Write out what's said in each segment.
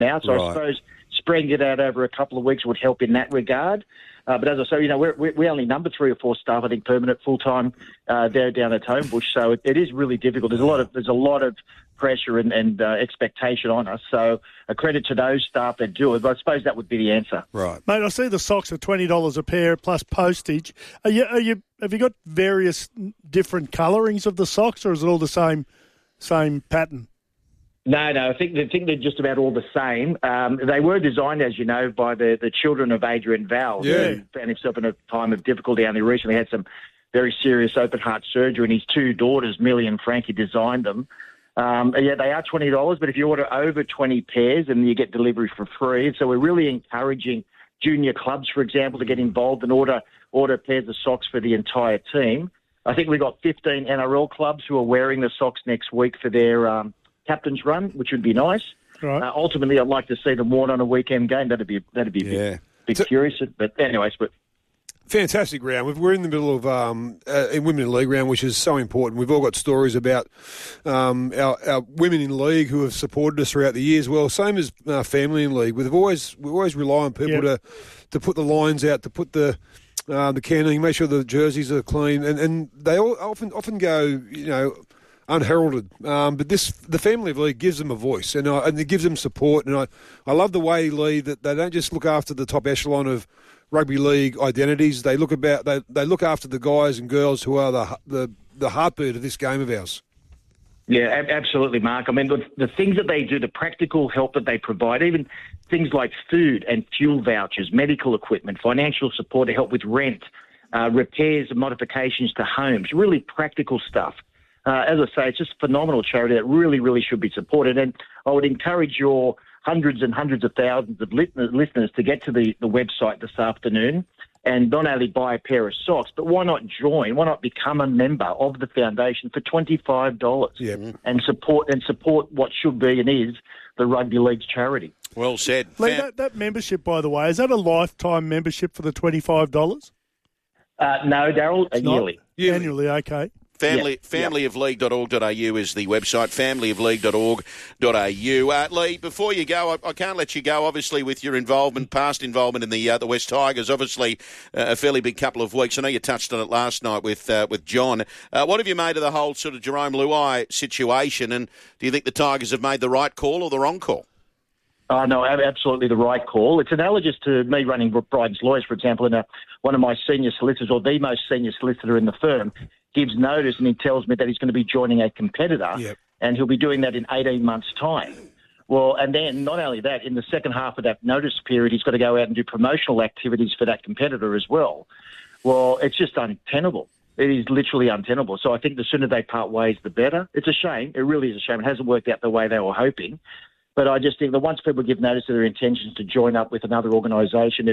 now. So I suppose spreading it out over a couple of weeks would help in that regard. But as I say, we only number 3 or 4 staff, I think, permanent, full-time there down at Homebush. So it is really difficult. There's a lot of pressure and expectation on us. So a credit to those staff that do it. But I suppose that would be the answer. Right. Mate, I see the socks are $20 a pair plus postage. Have you got various different colourings of the socks, or is it all the same pattern? No, I think they're just about all the same. They were designed, as you know, by the children of Adrian Val, who found himself in a time of difficulty, and he recently had some very serious open heart surgery, and his 2 daughters, Millie and Frankie, designed them. They are $20, but if you order over 20 pairs, then you get delivery for free. So we're really encouraging junior clubs, for example, to get involved and order pairs of socks for the entire team. I think we've got 15 NRL clubs who are wearing the socks next week for their captain's run, which would be nice. Right. Ultimately, I'd like to see them worn on a weekend game. That'd be a bit curious. But anyways, fantastic round. We're in the middle of in Women in League round, which is so important. We've all got stories about our women in league who have supported us throughout the years. Well, same as family in league. We always rely on people to put the lines out, to put the canning, make sure the jerseys are clean, and they all often go, unheralded, but the family of league gives them a voice and it gives them support. And I love the way, Lee, that they don't just look after the top echelon of rugby league identities. They look after the guys and girls who are the heartbeat of this game of ours. Yeah, absolutely, Mark. I mean, the things that they do, the practical help that they provide, even things like food and fuel vouchers, medical equipment, financial support to help with rent, repairs and modifications to homes, really practical stuff. As I say, it's just a phenomenal charity that really, really should be supported. And I would encourage your hundreds and hundreds of thousands of listeners to get to the website this afternoon and not only buy a pair of socks, but why not join? Why not become a member of the foundation for $25 and support what should be and is the Rugby League's charity? Well said. Lee, that membership, by the way, is that a lifetime membership for the $25? No, Daryl, yearly. Annually, okay. Familyofleague.org.au is the website, familyofleague.org.au. Lee, before you go, I can't let you go, obviously, with your past involvement in the West Tigers, obviously a fairly big couple of weeks. I know you touched on it last night with John. What have you made of the whole sort of Jerome Luai situation, and do you think the Tigers have made the right call or the wrong call? Oh, no, absolutely the right call. It's analogous to me running Bryden's Lawyers, for example, and one of my senior solicitors, or the most senior solicitor in the firm, gives notice and he tells me that he's going to be joining a competitor and he'll be doing that in 18 months' time. Well, and then not only that, in the second half of that notice period, he's got to go out and do promotional activities for that competitor as well. Well, it's just untenable. It is literally untenable. So I think the sooner they part ways, the better. It's a shame. It really is a shame. It hasn't worked out the way they were hoping. But I just think that once people give notice of their intentions to join up with another organisation,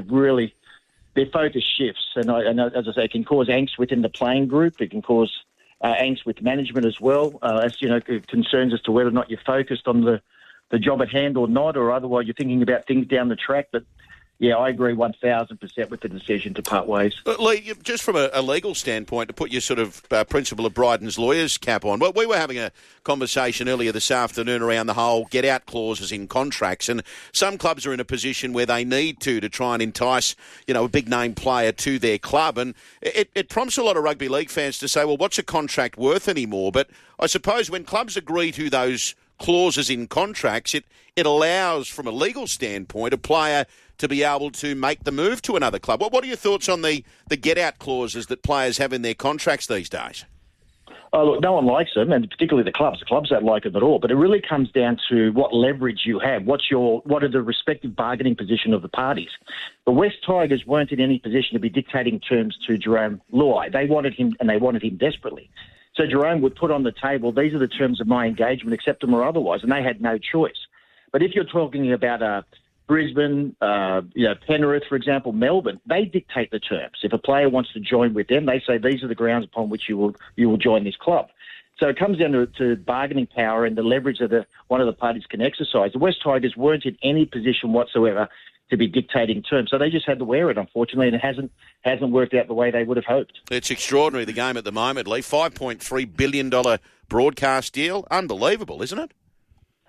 their focus shifts. And as I say, it can cause angst within the playing group. It can cause angst with management as well. Concerns as to whether or not you're focused on the job at hand or not, or otherwise you're thinking about things down the track. But yeah, I agree 1,000% with the decision to part ways. But Lee, just from a legal standpoint, to put your sort of principal of Bryden's Lawyers cap on, well, we were having a conversation earlier this afternoon around the whole get-out clauses in contracts, and some clubs are in a position where they need to try and entice, a big-name player to their club, and it prompts a lot of rugby league fans to say, well, what's a contract worth anymore? But I suppose when clubs agree to those clauses in contracts, it allows, from a legal standpoint, a player to be able to make the move to another club. What are your thoughts on the get-out clauses that players have in their contracts these days? Oh, look, no one likes them, and particularly the clubs. The clubs don't like them at all. But it really comes down to what leverage you have. What are the respective bargaining position of the parties? The West Tigers weren't in any position to be dictating terms to Jerome Luai. They wanted him, and they wanted him desperately. So Jerome would put on the table, these are the terms of my engagement, accept them or otherwise, and they had no choice. But if you're talking about Brisbane, Penrith, for example, Melbourne, they dictate the terms. If a player wants to join with them, they say these are the grounds upon which you will join this club. So it comes down to bargaining power and the leverage that one of the parties can exercise. The West Tigers weren't in any position whatsoever to be dictating terms, so they just had to wear it, unfortunately, and it hasn't worked out the way they would have hoped. It's extraordinary, the game at the moment, Lee. $5.3 billion broadcast deal. Unbelievable, isn't it?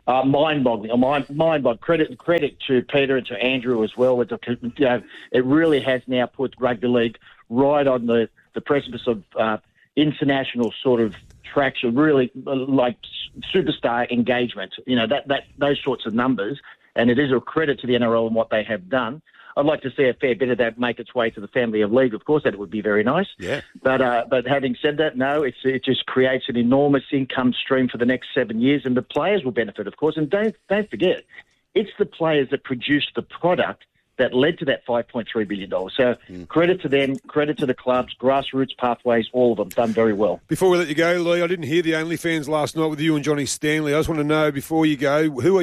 Mind-boggling. Mind-boggling. Credit to Peter and to Andrew as well. It really has now put rugby league right on the precipice of international sort of traction, really like superstar engagement. Those sorts of numbers, and it is a credit to the NRL and what they have done. I'd like to see a fair bit of that make its way to the family of league. Of course, that would be very nice. Yeah. But having said that, no, it just creates an enormous income stream for the next 7 years, and the players will benefit, of course. And don't forget, it's the players that produce the product that led to that $5.3 billion. So credit to them, credit to the clubs, grassroots pathways, all of them done very well. Before we let you go, Lee, I didn't hear the OnlyFans last night with you and Johnny Stanley. I just want to know, before you go, who's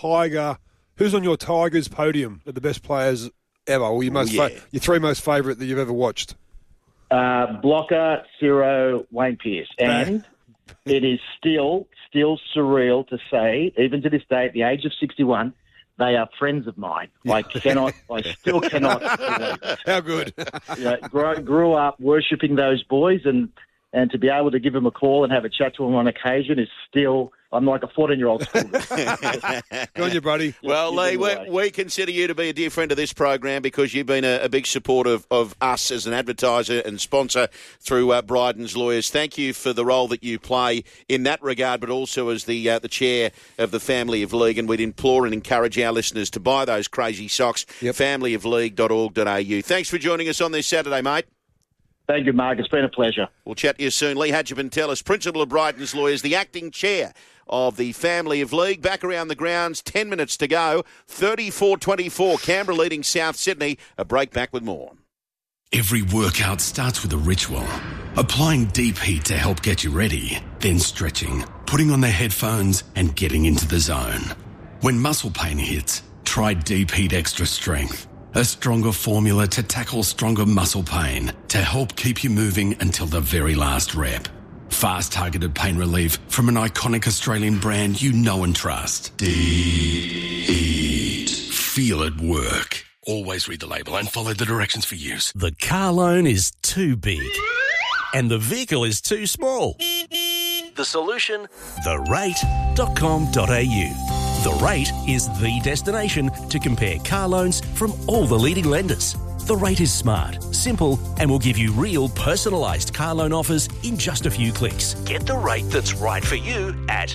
on your Tigers podium of the best players ever, or your three most favourite that you've ever watched? Blocker, Ciro, Wayne Pearce. And it is still surreal to say, even to this day, at the age of 61, they are friends of mine. I still cannot believe it. How good. Grew up worshipping those boys, and to be able to give them a call and have a chat to them on occasion is still... I'm like a 14-year-old school. Go on you, buddy. Well, Lee, we consider you to be a dear friend of this program because you've been a big supporter of us as an advertiser and sponsor through Bryden's Lawyers. Thank you for the role that you play in that regard, but also as the chair of the Family of League. And we'd implore and encourage our listeners to buy those crazy socks, familyofleague.org.au. Thanks for joining us on this Saturday, mate. Thank you, Mark. It's been a pleasure. We'll chat to you soon. Lee Hadjipantelis, Principal of Bryden's Lawyers, the acting chair of the Family of League. Back around the grounds, 10 minutes to go. 34-24, Canberra leading South Sydney. A break, back with more. Every workout starts with a ritual. Applying deep heat to help get you ready, then stretching, putting on the headphones and getting into the zone. When muscle pain hits, try Deep Heat Extra Strength. A stronger formula to tackle stronger muscle pain to help keep you moving until the very last rep. Fast targeted pain relief from an iconic Australian brand you know and trust. Deep Heat. Feel it work. Always read the label and follow the directions for use. The car loan is too big and the vehicle is too small. The solution? therate.com.au. The Rate is the destination to compare car loans from all the leading lenders. The Rate is smart, simple, and will give you real personalised car loan offers in just a few clicks. Get the rate that's right for you at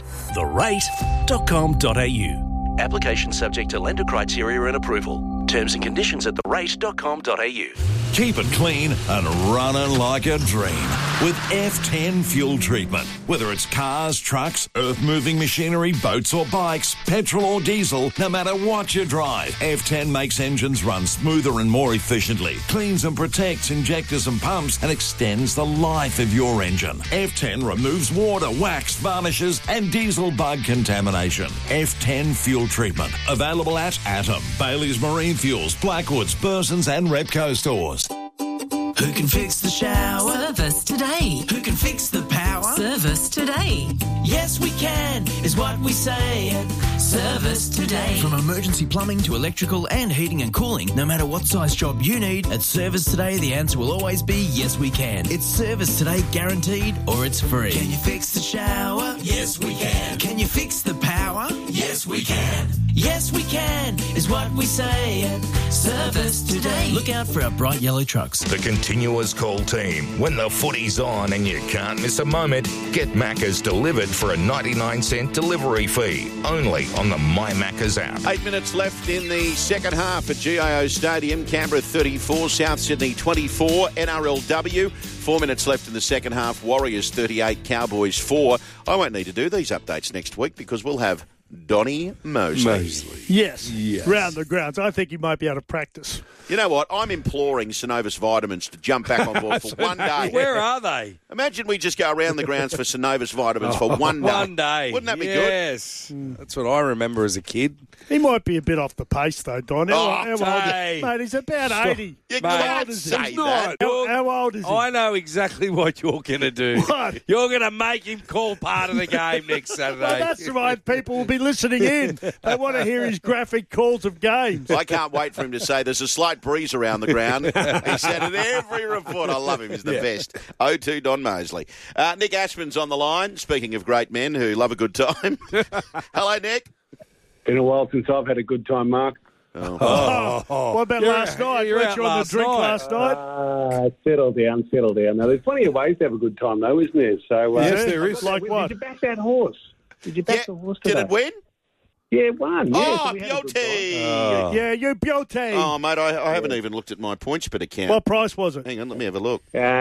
therate.com.au. Application subject to lender criteria and approval. Terms and conditions at therate.com.au. Keep it clean and running like a dream with F10 fuel treatment. Whether it's cars, trucks, earth-moving machinery, boats or bikes, petrol or diesel, no matter what you drive, F10 makes engines run smoother and more efficiently, cleans and protects injectors and pumps, and extends the life of your engine. F10 removes water, wax, varnishes, and diesel bug contamination. F10 fuel treatment. Available at Atom, Bailey's Marine Fuels, Blackwoods, Burson's and Repco stores. Who can fix the shower? Service today. Who can fix the power? Service today. Yes, we can, is what we say at Service Today. From emergency plumbing to electrical and heating and cooling, no matter what size job you need, at Service Today, the answer will always be yes, we can. It's Service Today guaranteed or it's free. Can you fix the shower? Yes, we can. Can you fix the power? Yes, we can. Yes, we can, is what we say at Service Today. Look out for our bright yellow trucks. The continuous call team. When the footy's on and you can't miss a moment, get Macca's delivered for a 99-cent delivery fee. Only on the My Macca's app. 8 minutes left in the second half at GIO Stadium. Canberra 34, South Sydney 24, NRLW. 4 minutes left in the second half. Warriors 38, Cowboys 4. I won't need to do these updates next week because we'll have Donny Mosley. Yes, round the grounds. I think he might be able to practice. You know what? I'm imploring Synovus Vitamins to jump back on board for 1 day. Where are they? Imagine we just go around the grounds for Synovus Vitamins for 1 day. 1 day. Wouldn't that be good? Yes. That's what I remember as a kid. He might be a bit off the pace, though, Don. How old Mate, he's about 80. You Mate, can't say that. How old is he? I know exactly what you're going to do. What? You're going to make him call part of the game next Saturday. Well, that's right. People will be listening in. They want to hear his graphic calls of games. I can't wait for him to say there's a slight breeze around the ground. He said it every report. I love him. He's the best. 0-2 Don Mosley. Nick Ashman's on the line. Speaking of great men who love a good time. Hello, Nick. Been a while since I've had a good time, Mark. What about last night? Weren't you on the drink last night? Settle down. Now, there's plenty of ways to have a good time, though, isn't there? So, yes, there is. Like what? Did you back that horse? Did you back the horse today? Did it win? Yeah, it won. Oh, yeah, Beauty! Yeah, you Beauty. Oh, mate, I haven't even looked at my points bit account. What price was it? Hang on, let me have a look.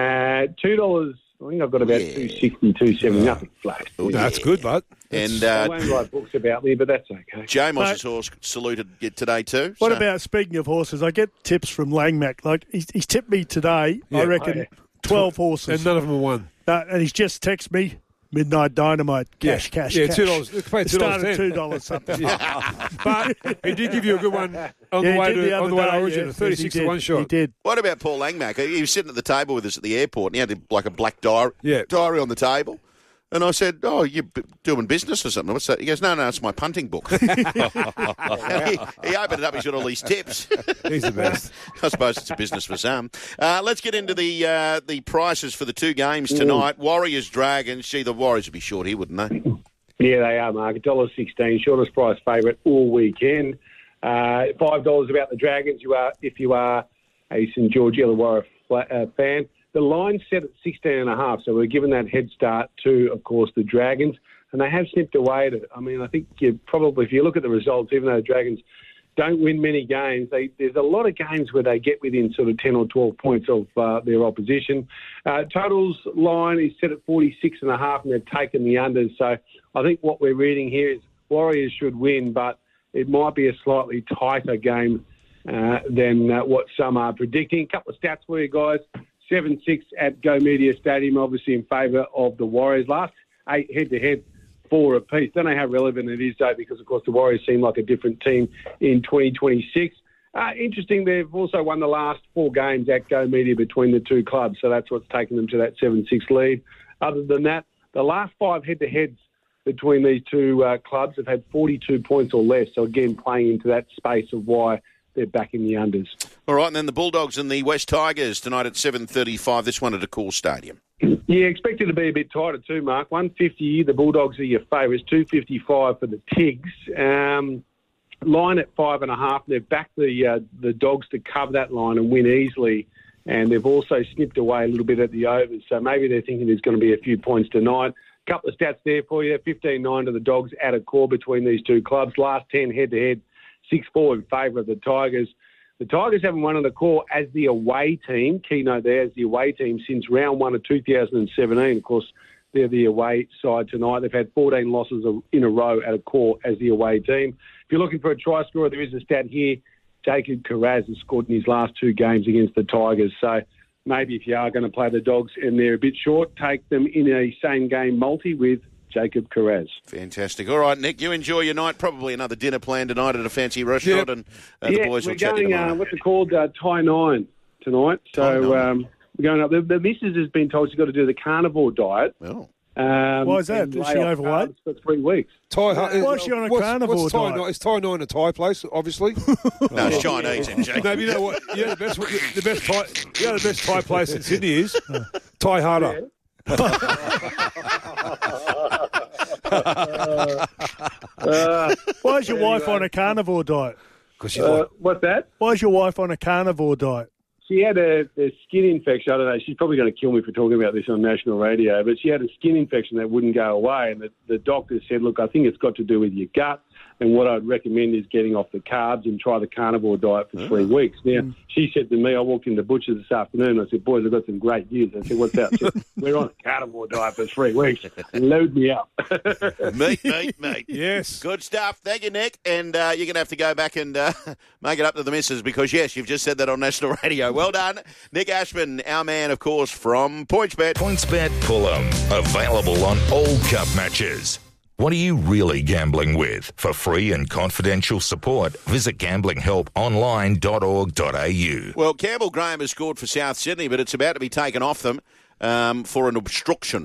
$2. I think I've got about $2.60, $2.70, nothing flat. Oh, that's good, bud. And I won't write books about me, but that's okay. Joe Moss's horse saluted it today too. What about, speaking of horses, I get tips from Langmack. Like, he's tipped me today, I reckon, 12 horses. And none of them are won. And he's just texted me, Midnight Dynamite, cash. Yeah, $2. It started $2 something. But he did give you a good one on the way to Origin, a 36-1 shot. He did. What about Paul Langmack? He was sitting at the table with us at the airport, and he had like a black diary on the table. And I said, "Oh, you're doing business or something? What's that?" He goes, "No, it's my punting book." He opened it up. He's got all these tips. He's the best. I suppose it's a business for some. Let's get into the prices for the two games tonight. Warriors Dragons. Gee, the Warriors would be short here, wouldn't they? Yeah, they are, Mark. $1.16, shortest price favourite all weekend. $5 about the Dragons. If you are a St George Illawarra fan. The line's set at 16.5, so we're given that head start to, of course, the Dragons, and they have snipped away at it. I mean, I think if you look at the results, even though the Dragons don't win many games, there's a lot of games where they get within sort of 10 or 12 points of their opposition. Totals line is set at 46.5, and they've taken the unders. So I think what we're reading here is Warriors should win, but it might be a slightly tighter game than what some are predicting. A couple of stats for you guys. 7-6 at Go Media Stadium, obviously in favour of the Warriors. Last 8 head-to-head, 4 apiece. Don't know how relevant it is, though, because, of course, the Warriors seem like a different team in 2026. Interesting, they've also won the last 4 games at Go Media between the two clubs, so that's what's taken them to that 7-6 lead. Other than that, the last 5 head-to-heads between these two clubs have had 42 points or less, so, again, playing into that space of why they're back in the unders. All right, and then the Bulldogs and the West Tigers tonight at 7:35. This one at a cool stadium. Yeah, expected to be a bit tighter too, Mark. 150, the Bulldogs are your favourites. 255 for the Tigs. Line at 5.5. They've backed the Dogs to cover that line and win easily. And they've also snipped away a little bit at the overs. So maybe they're thinking there's going to be a few points tonight. A couple of stats there for you. 15-9 to the Dogs at a core between these two clubs. Last 10 head-to-head. 6-4 in favour of the Tigers. The Tigers haven't won on the core as the away team. Keynote there as the away team since round 1 of 2017. Of course, they're the away side tonight. They've had 14 losses in a row at a core as the away team. If you're looking for a try scorer, there is a stat here. Jacob Carraz has scored in his last 2 games against the Tigers. So maybe if you are going to play the Dogs and they're a bit short, take them in a same-game multi with Jacob Carraz. Fantastic. All right, Nick, you enjoy your night. Probably another dinner planned tonight at a fancy restaurant, and the boys will chat to you tomorrow. We're going, what's it called, Thai 9 tonight. So we're going up. The missus has been told she's got to do the carnivore diet. Oh. Why is that? Is she overweight? For 3 weeks. Why is she on a carnivore diet? It's Thai 9 a Thai place, obviously? No, it's Chinese, MJ. No, you know what? You know the best Thai place in Sydney is Thai Harder. Yeah. Why is your wife on a carnivore diet? What's that? Why is your wife on a carnivore diet? She had a skin infection. I don't know. She's probably going to kill me for talking about this on national radio, but she had a skin infection that wouldn't go away. And the doctor said, look, I think it's got to do with your gut. And what I'd recommend is getting off the carbs and try the carnivore diet for 3 weeks. Now, she said to me, I walked into Butcher's this afternoon, and I said, boys, I've got some great news. I said, what's that? She said, we're on a carnivore diet for 3 weeks. Load me up. Meat. Yes. Good stuff. Thank you, Nick. And you're going to have to go back and make it up to the missus because, yes, you've just said that on national radio. Well done. Nick Ashman, our man, of course, from PointsBet. PointsBet Fulham, available on all cup matches. What are you really gambling with? For free and confidential support, visit gamblinghelponline.org.au. Well, Campbell Graham has scored for South Sydney, but it's about to be taken off them for an obstruction. Yep.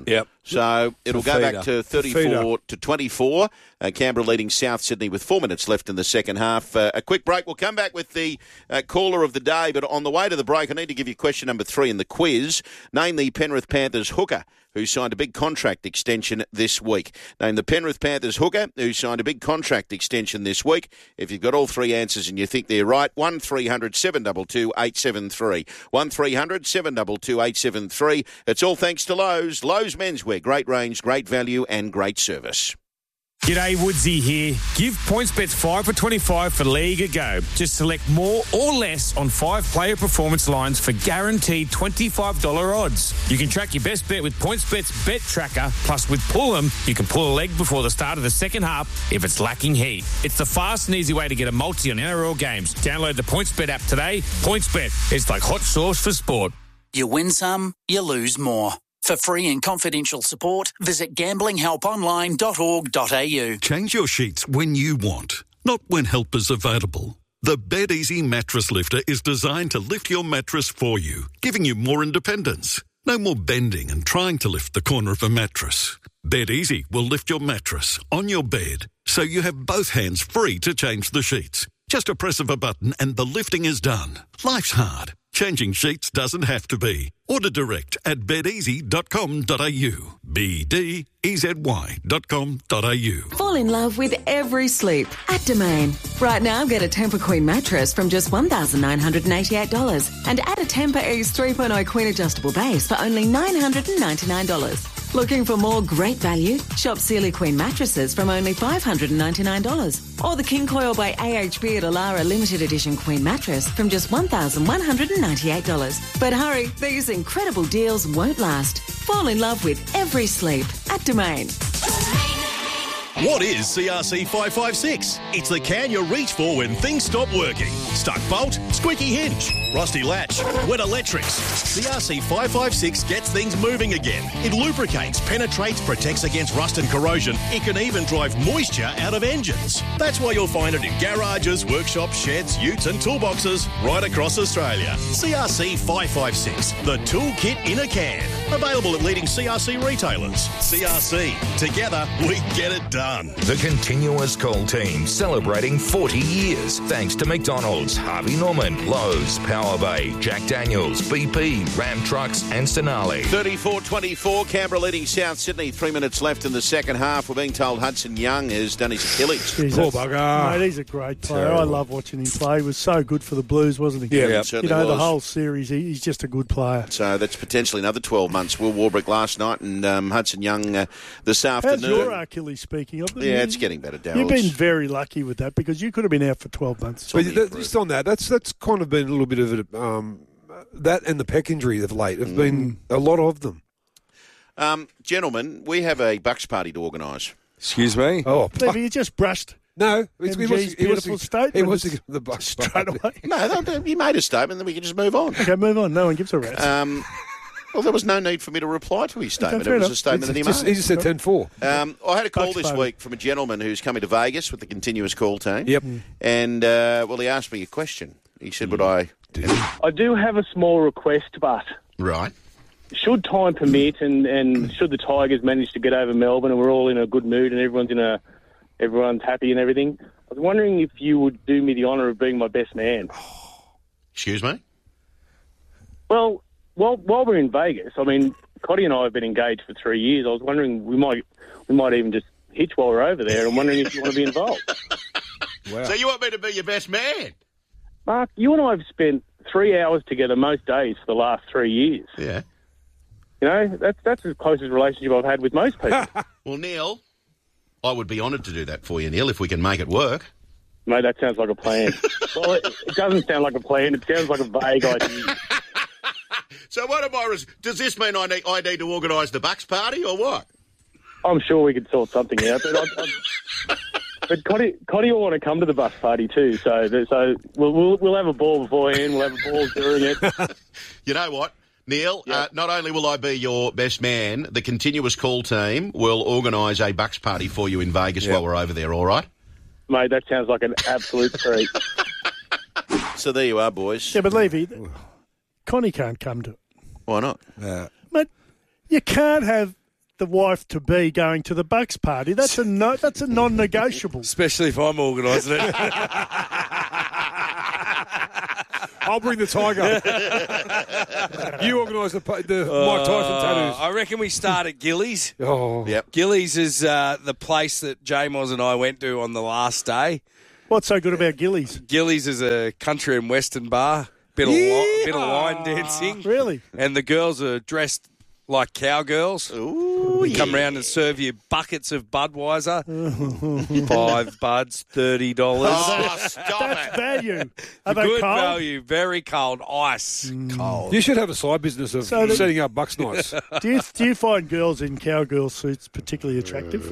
So it'll go back to Feeder. 34-24. Canberra leading South Sydney with 4 minutes left in the second half. A quick break. We'll come back with the caller of the day, but on the way to the break, I need to give you question number 3 in the quiz. Name the Penrith Panthers hooker who signed a big contract extension this week. Name the Penrith Panthers hooker who signed a big contract extension this week. If you've got all 3 answers and you think they're right, 1300 722 873. 1300 722 873. It's all thanks to Lowe's. Lowe's Menswear. Great range, great value and great service. G'day, Woodsy here. Give PointsBet 5 for 25 for League a go. Just select more or less on 5-player performance lines for guaranteed $25 odds. You can track your best bet with PointsBet's Bet Tracker. Plus, with Pull'em, you can pull a leg before the start of the second half if it's lacking heat. It's the fast and easy way to get a multi on NRL games. Download the PointsBet app today. PointsBet, it's like hot sauce for sport. You win some, you lose more. For free and confidential support, visit gamblinghelponline.org.au. Change your sheets when you want, not when help is available. The BedEasy Mattress Lifter is designed to lift your mattress for you, giving you more independence. No more bending and trying to lift the corner of a mattress. BedEasy will lift your mattress on your bed, so you have both hands free to change the sheets. Just a press of a button and the lifting is done. Life's hard. Changing sheets doesn't have to be. Order direct at bedeasy.com.au. BDEZY.com.au. Fall in love with every sleep at Domain. Right now, get a Tempur Queen mattress from just $1,988 and add a Tempur Ease 3.0 Queen adjustable base for only $999. Looking for more great value? Shop Sealy Queen mattresses from only $599. Or the King Coil by AHB at Alara limited edition Queen mattress from just $1,198. But hurry, these incredible deals won't last. Fall in love with every sleep at Domain. What is CRC 556? It's the can you reach for when things stop working. Stuck bolt, squeaky hinge, rusty latch, wet electrics. CRC 556 gets things moving again. It lubricates, penetrates, protects against rust and corrosion. It can even drive moisture out of engines. That's why you'll find it in garages, workshops, sheds, utes and toolboxes right across Australia. CRC 556, the toolkit in a can. Available at leading CRC retailers. CRC, together we get it done. The Continuous Call team celebrating 40 years thanks to McDonald's, Harvey Norman, Lowe's, Power Bay, Jack Daniels, BP, Ram Trucks and Sonali. 34-24, Canberra leading South Sydney. 3 minutes left in the second half. We're being told Hudson Young has done his Achilles. Poor bugger. Mate, he's a great player. Terrible. I love watching him play. He was so good for the Blues, wasn't he? Yeah, certainly you know, was. the whole series, he's just a good player. So that's potentially another 12 months. Will Warbrick last night and Hudson Young this afternoon. How's your Achilles, speaking of? Yeah, it's getting better, Darryl. You've been very lucky with that because you could have been out for 12 months. But just on that, that's kind of been a little bit of that and the pec injury of late have been a lot of them. Gentlemen, we have a Bucks party to organise. Excuse me? Oh, you just brushed. No, MG's beautiful statement. He was the Bucks straight away. No, he made a statement, then we can just move on. Okay, move on. No one gives a rat's. Well, there was no need for me to reply to his statement. It was a statement that he made. He just said 10-4. I had a call this week from a gentleman who's coming to Vegas with the Continuous Call team. Yep. And, he asked me a question. He said, would I... I do have a small request, but... Right. Should time permit and should the Tigers manage to get over Melbourne and we're all in a good mood and everyone's happy and everything, I was wondering if you would do me the honour of being my best man. Excuse me? Well, while we're in Vegas, I mean, Cotty and I have been engaged for 3 years. I was wondering we might even just hitch while we're over there. I'm wondering if you want to be involved. Wow. So you want me to be your best man? Mark, you and I have spent 3 hours together most days for the last 3 years. Yeah. You know, that's the closest relationship I've had with most people. Well, Neil, I would be honoured to do that for you, Neil, if we can make it work. Mate, that sounds like a plan. Well, it doesn't sound like a plan. It sounds like a vague idea. So does this mean I need to organise the Bucks party or what? I'm sure we could sort something out. But Cotty will want to come to the Bucks party too. So we'll have a ball beforehand. We'll have a ball during it. You know what, Neil? Yep. Not only will I be your best man, the Continuous Call team will organise a Bucks party for you in Vegas while we're over there. All right, mate. That sounds like an absolute treat. So there you are, boys. Yeah, but Levy, Connie can't come to it. Why not? Mate, you can't have the wife to be going to the Bucks party. That's a non-negotiable. Especially if I'm organising it. I'll bring the tiger. You organise the Mike Tyson tattoos. I reckon we start at Gillies. Oh, Yep. Gillies is the place that J-Moz and I went to on the last day. What's so good about Gillies? Gillies is a country and western bar. Bit of line dancing. Really? And the girls are dressed like cowgirls. Ooh, They come round and serve you buckets of Budweiser. 5 buds, $30. Oh, stop That's it. value. Are they Good cold? value, very cold, ice cold. You should have a side business of So setting up Bucks nights. Do you find girls in cowgirl suits particularly attractive?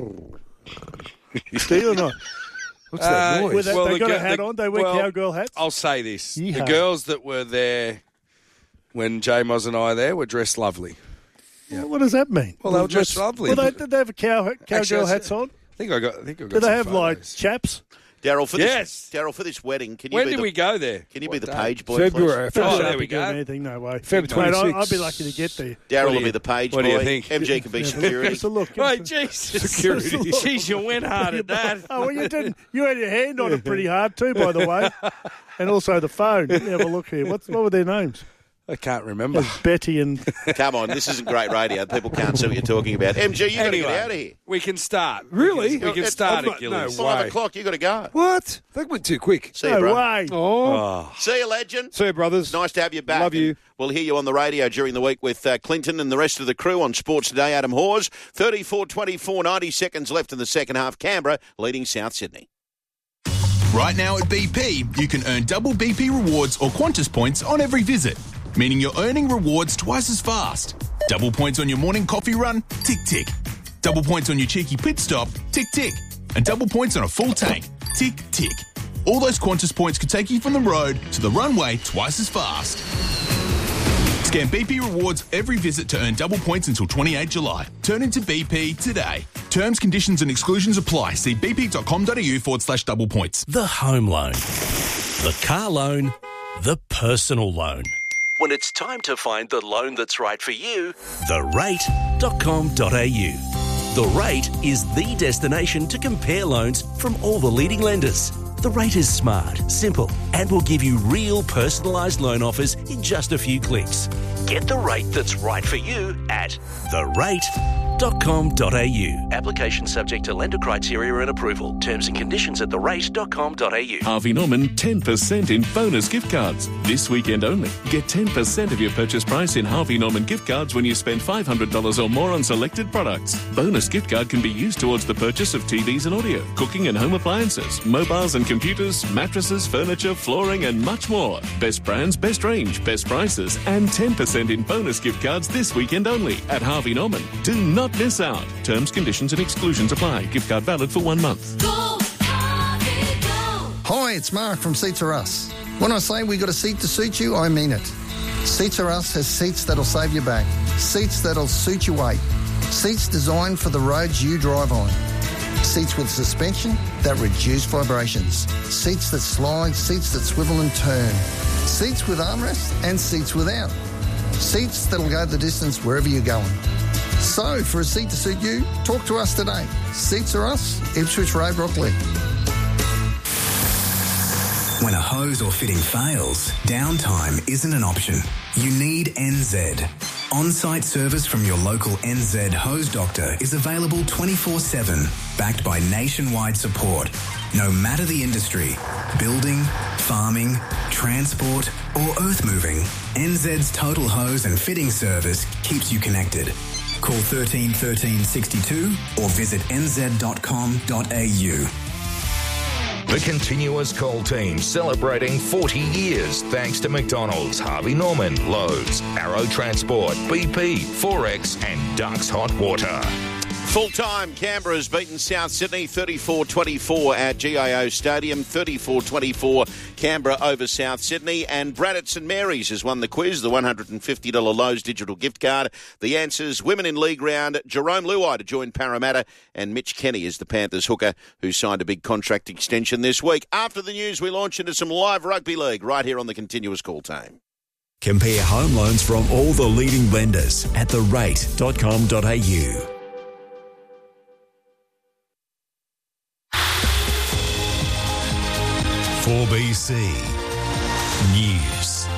Do you or not? What's that noise? They got a hat on. They wear cowgirl hats. I'll say this: Yeehaw. the girls that were there when J-Moz and I were there were dressed lovely. Yeah. What does that mean? Well, they were dressed lovely. Well, did they have cowgirl hats on? I think I got. Do they have like chaps? Daryl, for Yes. this wedding, can you When be did we go there? Can you be What the day? page boy, February. please? Oh, Don't there be we doing go. anything, no way. Feb Mate, 26. I'd be lucky to get there. Daryl will be the page what boy. do you think? MG can be security. Just a look. Hey, Jesus. Security. Jeez, you went hard at that. Oh, well, you didn't. You had your hand on it pretty hard too, by the way, and also the phone. Let me have a look here. What were their names? I can't remember. Betty and Come on, this isn't great radio. People can't see what you're talking about. MG, you got to Anyway, get out of here. we can start. Really? We can It's start not- at Gillies. no 5 way. o'clock, you got to go. What? That went too quick. See you, no bro. way. Oh. See you, legend. See you, brothers. Nice to have you back. Love you. And we'll hear you on the radio during the week with Clinton and the rest of the crew on Sports Today. Adam Hawes, 34-24, 90 seconds left in the second half. Canberra leading South Sydney. Right now at BP, you can earn double BP rewards or Qantas points on every visit, meaning you're earning rewards twice as fast. Double points on your morning coffee run, tick, tick. Double points on your cheeky pit stop, tick, tick. And double points on a full tank, tick, tick. All those Qantas points could take you from the road to the runway twice as fast. Scan BP rewards every visit to earn double points until 28 July. Turn into BP today. Terms, conditions and exclusions apply. See bp.com.au/double points. The home loan, the car loan, the personal loan. When it's time to find the loan that's right for you, therate.com.au. The Rate is the destination to compare loans from all the leading lenders. The Rate is smart, simple, and will give you real personalised loan offers in just a few clicks. Get the rate that's right for you at therate.com.au. Application subject to lender criteria and approval. Terms and conditions at therate.com.au. Harvey Norman 10% in bonus gift cards. This weekend only. Get 10% of your purchase price in Harvey Norman gift cards when you spend $500 or more on selected products. Bonus gift card can be used towards the purchase of TVs and audio, cooking and home appliances, mobiles and computers, mattresses, furniture, flooring and much more. Best brands, best range, best prices and 10% in bonus gift cards this weekend only at Harvey Norman. Do not miss out. Terms, conditions and exclusions apply. Gift card valid for 1 month. Hi, it's Mark from Seats Are Us. When I say we got a seat to suit you, I mean it. Seats Are Us has seats that'll save your back, seats that'll suit your weight, seats designed for the roads you drive on, seats with suspension that reduce vibrations, seats that slide, seats that swivel and turn, seats with armrests and seats without, seats that'll go the distance wherever you're going. So, for a seat to suit you, talk to us today. Seats Are Us, Ipswich Road, Rockley. When a hose or fitting fails, downtime isn't an option. You need NZ. On-site service from your local NZ hose doctor is available 24/7, backed by nationwide support. No matter the industry, building, farming, transport or earth moving, NZ's total hose and fitting service keeps you connected. Call 13 13 62 or visit nz.com.au. The Continuous Call team celebrating 40 years thanks to McDonald's, Harvey Norman, Lowe's, Arrow Transport, BP, Forex and Ducks Hot Water. Full-time, Canberra's beaten South Sydney 34-24 at GIO Stadium, 34-24 Canberra over South Sydney, and Brad at St Mary's has won the quiz, the $150 Lowe's digital gift card. The answers, women in league round, Jerome Luai to join Parramatta, and Mitch Kenny is the Panthers hooker who signed a big contract extension this week. After the news, we launch into some live rugby league right here on the Continuous Call team. Compare home loans from all the leading lenders at therate.com.au. For BC News.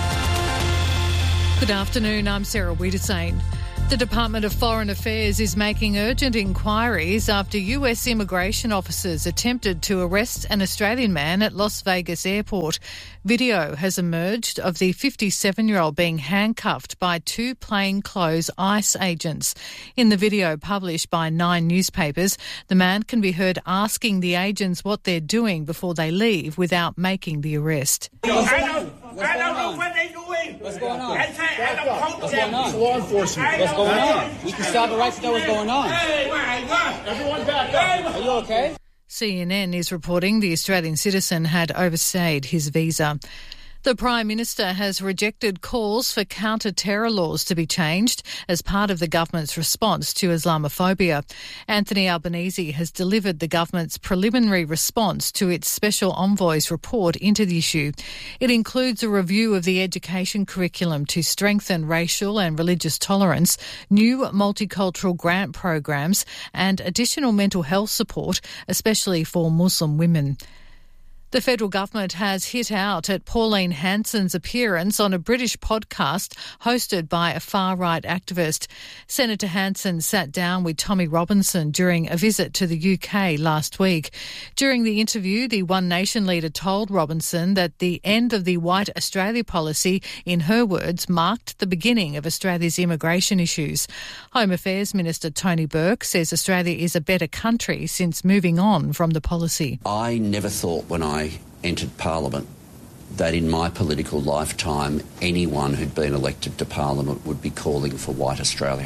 Good afternoon, I'm Sarah Wiedersane. The Department of Foreign Affairs is making urgent inquiries after US immigration officers attempted to arrest an Australian man at Las Vegas airport. Video has emerged of the 57-year-old being handcuffed by two plainclothes ICE agents. In the video published by 9 newspapers, the man can be heard asking the agents what they're doing before they leave without making the arrest. I don't know what they're doing. What's going on? I don't coach them. It's law enforcement. What's going on? We can stop it right to know what's going on. Everyone back up. Are you okay? CNN is reporting the Australian citizen had overstayed his visa. The Prime Minister has rejected calls for counter-terror laws to be changed as part of the government's response to Islamophobia. Anthony Albanese has delivered the government's preliminary response to its Special Envoy's report into the issue. It includes a review of the education curriculum to strengthen racial and religious tolerance, new multicultural grant programs and additional mental health support, especially for Muslim women. The federal government has hit out at Pauline Hanson's appearance on a British podcast hosted by a far-right activist. Senator Hanson sat down with Tommy Robinson during a visit to the UK last week. During the interview, the One Nation leader told Robinson that the end of the White Australia policy, in her words, marked the beginning of Australia's immigration issues. Home Affairs Minister Tony Burke says Australia is a better country since moving on from the policy. I never thought when I entered Parliament that in my political lifetime anyone who'd been elected to Parliament would be calling for White Australia.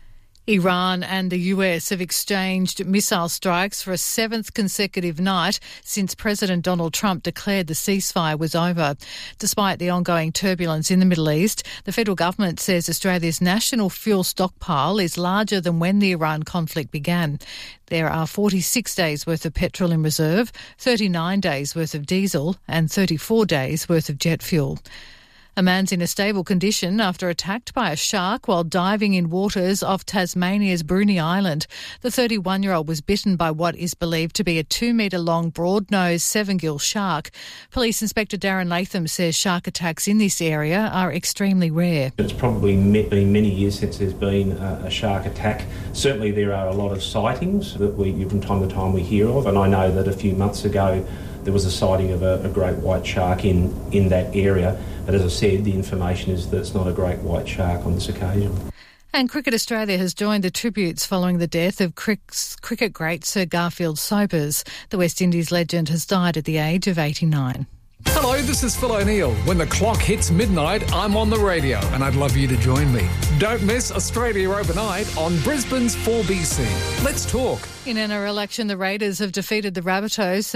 Iran and the US have exchanged missile strikes for a 7th consecutive night since President Donald Trump declared the ceasefire was over. Despite the ongoing turbulence in the Middle East, the federal government says Australia's national fuel stockpile is larger than when the Iran conflict began. There are 46 days' worth of petrol in reserve, 39 days' worth of diesel and 34 days' worth of jet fuel. A man's in a stable condition after attacked by a shark while diving in waters off Tasmania's Bruny Island. The 31-year-old was bitten by what is believed to be a 2-metre-long broad-nosed 7-gill shark. Police Inspector Darren Latham says shark attacks in this area are extremely rare. It's probably been many years since there's been a shark attack. Certainly there are a lot of sightings that from time to time we hear of, and I know that a few months ago there was a sighting of a great white shark in that area. But as I said, the information is that it's not a great white shark on this occasion. And Cricket Australia has joined the tributes following the death of cricket great Sir Garfield Sobers. The West Indies legend has died at the age of 89. Hello, this is Phil O'Neill. When the clock hits midnight, I'm on the radio and I'd love you to join me. Don't miss Australia Overnight on Brisbane's 4BC. Let's talk. In NRL action, the Raiders have defeated the Rabbitohs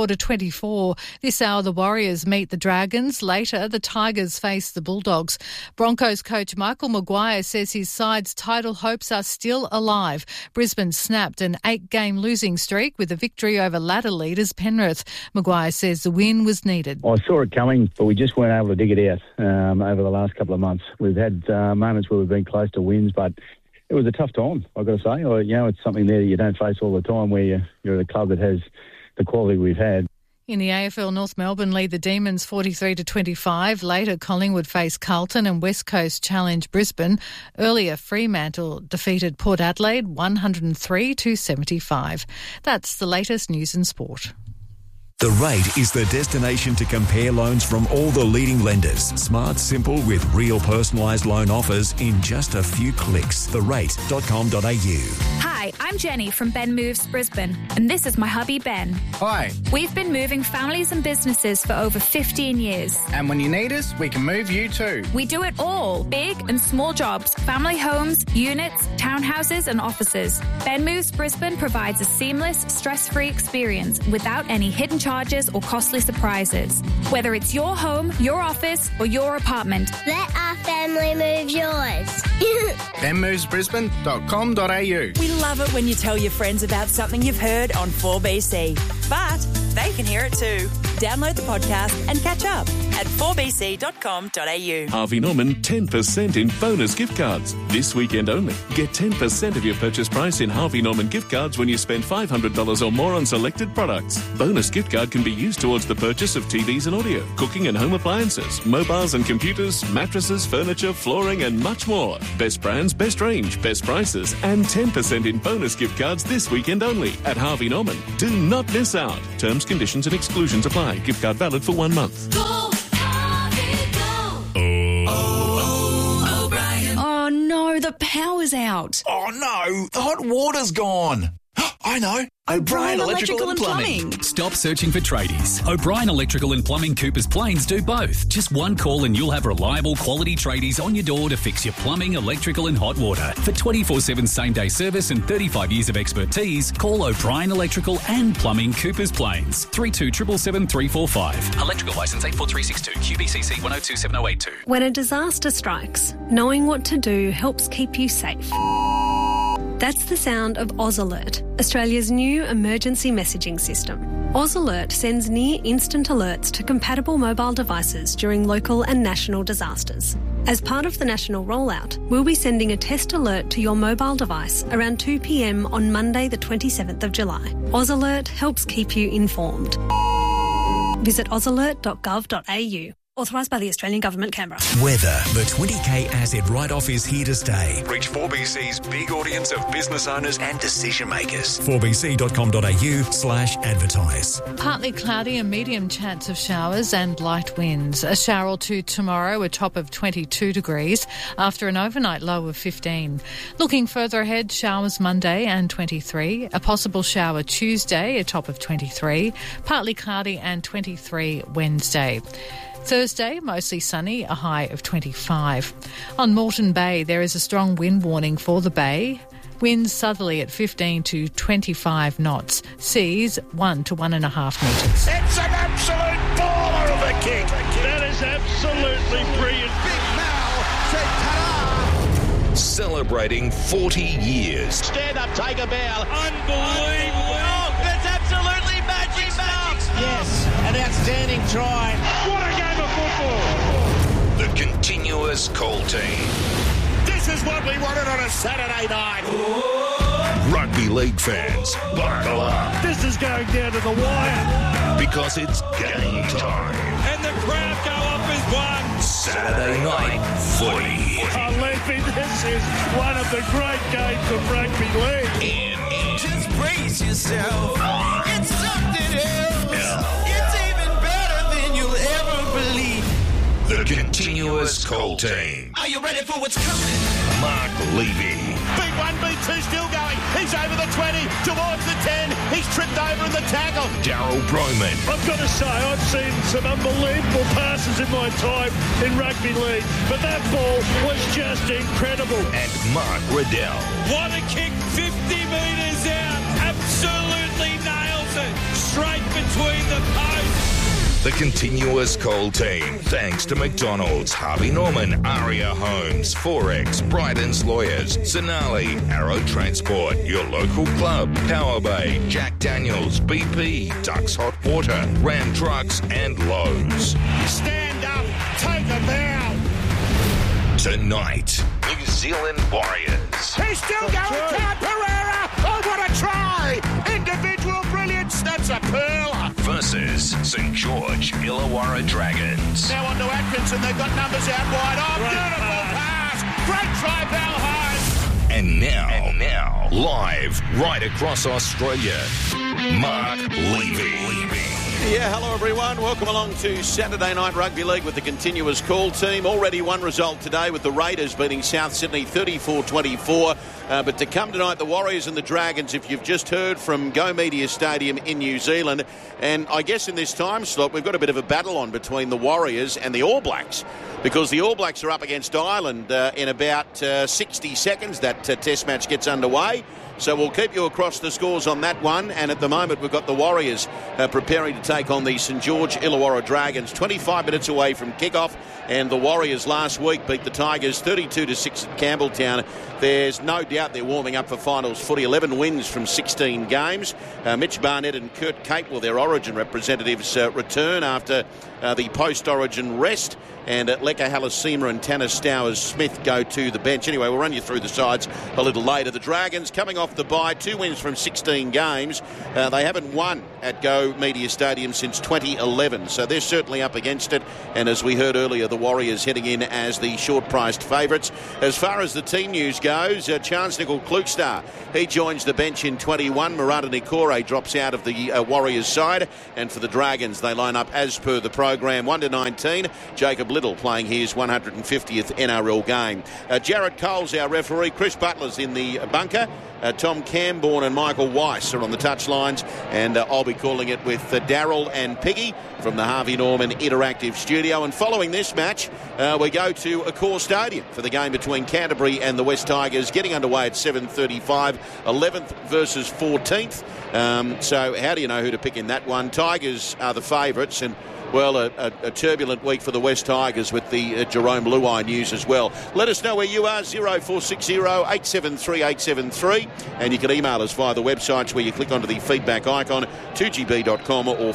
34-24. This hour, the Warriors meet the Dragons. Later, the Tigers face the Bulldogs. Broncos coach Michael Maguire says his side's title hopes are still alive. Brisbane snapped an 8-game losing streak with a victory over ladder leaders Penrith. Maguire says the win was needed. I saw it coming, but we just weren't able to dig it out over the last couple of months. We've had moments where we've been close to wins, but it was a tough time, I've got to say. It's something there that you don't face all the time where you're a club that has the quality we've had. In the AFL, North Melbourne lead the Demons 43-25. Later, Collingwood face Carlton and West Coast challenge Brisbane. Earlier, Fremantle defeated Port Adelaide 103-75. That's the latest news and sport. The Rate is the destination to compare loans from all the leading lenders. Smart, simple, with real personalised loan offers in just a few clicks. therate.com.au. Hi, I'm Jenny from Ben Moves Brisbane, and this is my hubby Ben. Hi. We've been moving families and businesses for over 15 years. And when you need us, we can move you too. We do it all. Big and small jobs, family homes, units, townhouses and offices. Ben Moves Brisbane provides a seamless, stress-free experience without any hidden charges or costly surprises. Whether it's your home, your office or your apartment. Let our family move yours. benmovesbrisbane.com.au. We love it when you tell your friends about something you've heard on 4BC. But they can hear it too. Download the podcast and catch up at 4bc.com.au. Harvey Norman 10% in bonus gift cards. This weekend only. Get 10% of your purchase price in Harvey Norman gift cards when you spend $500 or more on selected products. Bonus gift card can be used towards the purchase of TVs and audio, cooking and home appliances, mobiles and computers, mattresses, furniture, flooring and much more. Best brands, best range, best prices and 10% in bonus gift cards this weekend only at Harvey Norman. Do not miss out. Terms, conditions and exclusions apply. Gift card valid for 1 month. Oh no, the power's out. Oh no, the hot water's gone. I know. O'Brien Electrical and Plumbing. Stop searching for tradies. O'Brien Electrical and Plumbing Coopers Plains do both. Just one call and you'll have reliable quality tradies on your door to fix your plumbing, electrical and hot water. For 24/7 same-day service and 35 years of expertise, call O'Brien Electrical and Plumbing Coopers Plains. 3277 345. Electrical licence 84362 QBCC 1027082. When a disaster strikes, knowing what to do helps keep you safe. That's the sound of Oz Alert, Australia's new emergency messaging system. Oz Alert sends near-instant alerts to compatible mobile devices during local and national disasters. As part of the national rollout, we'll be sending a test alert to your mobile device around 2 p.m. on Monday the 27th of July. Oz Alert helps keep you informed. Visit ozalert.gov.au. Authorised by the Australian Government, Canberra. Weather. The 20k asset write-off is here to stay. Reach 4BC's big audience of business owners and decision makers. 4bc.com.au/advertise. Partly cloudy and medium chance of showers and light winds. A shower or two tomorrow, a top of 22 degrees, after an overnight low of 15. Looking further ahead, showers Monday and 23. A possible shower Tuesday, a top of 23. Partly cloudy and 23 Wednesday. Thursday, mostly sunny, a high of 25. On Moreton Bay, there is a strong wind warning for the bay. Winds southerly at 15 to 25 knots. Seas 1 to 1.5 metres. It's an absolute baller of a kick. That is absolutely brilliant. Big Mal said ta-da. Celebrating 40 years. Stand up, take a bow. Unbelievable. Oh, that's absolutely magic stuff. Yes, an outstanding try. What a game of football. The continuous call team. This is what we wanted on a Saturday night. Rugby league fans, buckle up. This is going down to the wire. Because it's game time. And the crowd go up as one. Saturday night footy. Oh, Leafy, this is one of the great games of rugby league. Just brace yourself. It's something else. It's even better than you'll ever believe. The continuous call team. Are you ready for what's coming? Mark Levy. Big one, B2 still going. He's over the 20, towards the 10. He's tripped over in the tackle. Daryl Broman. I've got to say, I've seen some unbelievable passes in my time in rugby league, but that ball was just incredible. And Mark Riddell. What a kick, 50 metres out. Absolutely nails it. Straight between the posts. The continuous call team. Thanks to McDonald's, Harvey Norman, Aria Homes, Forex, Bryden's Lawyers, Sonali, Arrow Transport, your local club, Power Bay, Jack Daniels, BP, Ducks Hot Water, Ram Trucks and Lowe's. Stand up, take a bow. Tonight, New Zealand Warriors. He's still going, Todd Pereira. Oh, what a try. Individual brilliance, that's a pearler. Versus St. George Illawarra Dragons. Now on to Atkinson, they've got numbers out wide. Oh, beautiful pass. Great try, Valheim. And now, live right across Australia, Mark Levy. Yeah, hello everyone. Welcome along to Saturday Night Rugby League with the continuous call team. Already one result today with the Raiders beating South Sydney 34-24. But to come tonight, the Warriors and the Dragons, if you've just heard from Go Media Stadium in New Zealand. And I guess in this time slot, we've got a bit of a battle on between the Warriors and the All Blacks. Because the All Blacks are up against Ireland in about 60 seconds. That test match gets underway. So we'll keep you across the scores on that one. And at the moment, we've got the Warriors preparing to take take on the St George Illawarra Dragons. 25 minutes away from kick-off, and the Warriors last week beat the Tigers 32-6 at Campbelltown. There's no doubt they're warming up for finals footy. 11 wins from 16 games. Mitch Barnett and Kurt Capewell, their Origin representatives, return after the post-Origin rest. And Leka Halasima and Tanner Stowers-Smith go to the bench. Anyway, we'll run you through the sides a little later. The Dragons coming off the bye, 2 wins from 16 games. They haven't won at Go Media Stadium since 2011, so they're certainly up against it. And as we heard earlier, the Warriors heading in as the short-priced favourites. As far as the team news goes, Chance Nicol-Klukstar, he joins the bench in 21. Murata Nikore drops out of the Warriors side. And for the Dragons, they line up as per the program. 1-19, Jacob Little playing his 150th NRL game. Jared Cole's our referee. Chris Butler's in the bunker. Tom Camborne and Michael Weiss are on the touchlines, and I'll be calling it with Daryl and Piggy from the Harvey Norman Interactive Studio. And following this match, we go to Accor Stadium for the game between Canterbury and the West Tigers, getting underway at 7:35, 11th versus 14th. So how do you know who to pick in that one? Tigers are the favourites, and well, a turbulent week for the West Tigers with the Jerome Luai news as well. Let us know where you are, 0460 873 873, and you can email us via the websites where you click onto the feedback icon, 2gb.com or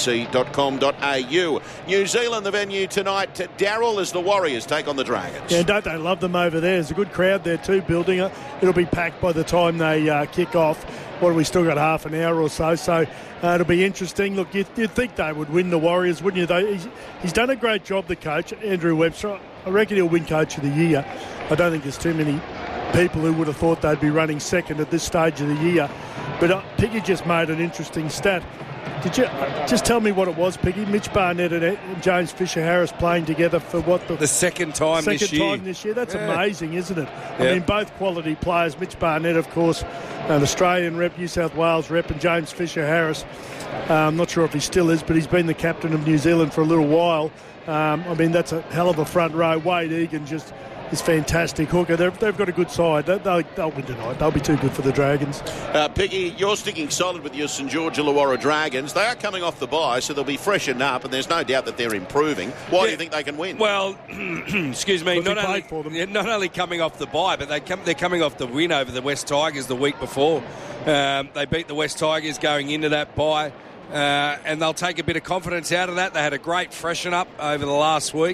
4bc.com.au. New Zealand, the venue tonight. Daryl, as the Warriors take on the Dragons. Yeah, don't they love them over there? There's a good crowd there too building it. It'll be packed by the time they kick off. What have we still got, half an hour or so? So it'll be interesting. Look, you'd think they would win, the Warriors, wouldn't you? He's done a great job, the coach, Andrew Webster. I reckon he'll win Coach of the Year. I don't think there's too many people who would have thought they'd be running second at this stage of the year. But Piggy just made an interesting stat. Did you just tell me what it was, Piggy? Mitch Barnett and James Fisher-Harris playing together for what? The second time this year. That's amazing, isn't it? Yeah. I mean, both quality players. Mitch Barnett, of course, an Australian rep, New South Wales rep, and James Fisher-Harris. I'm not sure if he still is, but he's been the captain of New Zealand for a little while. I mean, that's a hell of a front row. Wade Egan just is fantastic hooker. They've got a good side. They'll win tonight. They'll be too good for the Dragons. Piggy, you're sticking solid with your St George Illawarra Dragons. They are coming off the bye, so they'll be freshened up, and there's no doubt that they're improving. Why do you think they can win? Well, excuse me, not only coming off the bye, but they're coming off the win over the West Tigers the week before. They beat the West Tigers going into that bye, and they'll take a bit of confidence out of that. They had a great freshen up over the last week.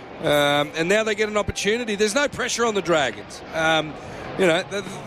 And now they get an opportunity. There's no pressure on the Dragons. No